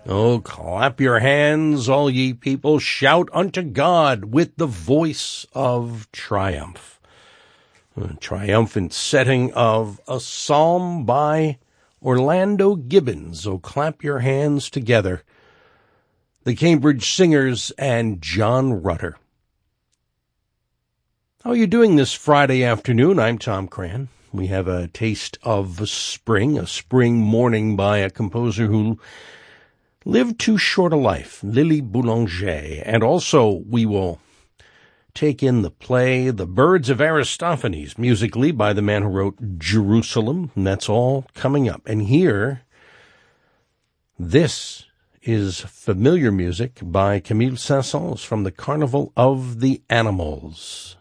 Oh, clap your hands, all ye people, shout unto God with the voice of triumph. A triumphant setting of a psalm by Orlando Gibbons. Oh, clap your hands together. The Cambridge Singers and John Rutter. How are you doing this Friday afternoon? I'm Tom Cran. We have a taste of spring, a spring morning by a composer who lived too short a life, Lily Boulanger. And also we will take in the play The Birds of Aristophanes, musically by the man who wrote Jerusalem. And that's all coming up. And here, this is familiar music by Camille Saint-Saëns from the Carnival of the Animals.